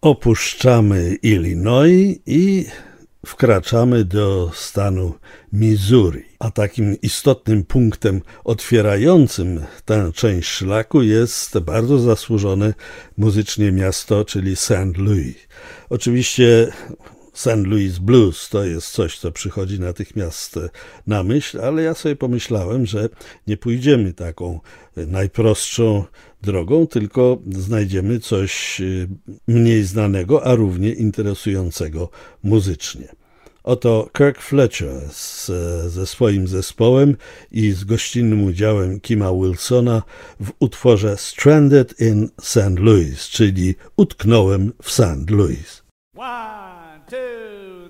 Opuszczamy Illinois i wkraczamy do stanu Missouri. A takim istotnym punktem otwierającym tę część szlaku jest bardzo zasłużone muzycznie miasto, czyli St. Louis. Oczywiście St. Louis Blues to jest coś, co przychodzi natychmiast na myśl, ale ja sobie pomyślałem, że nie pójdziemy taką najprostszą drogą, tylko znajdziemy coś mniej znanego, a równie interesującego muzycznie. Oto Kirk Fletcher ze swoim zespołem i z gościnnym udziałem Kima Wilsona w utworze Stranded in St. Louis, czyli Utknąłem w St. Louis. Wow.